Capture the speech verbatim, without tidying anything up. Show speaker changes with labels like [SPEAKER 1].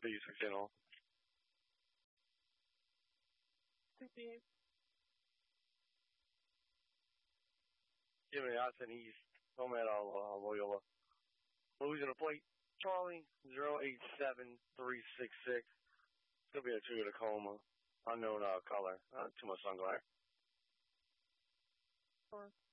[SPEAKER 1] basic channel. Jimmy Austin East, home at uh, Loyola. Louisiana plate, Charlie, zero eight seven three six six. It's going to be a Toyota Tacoma, unknown uh, color, uh, too much sun glare.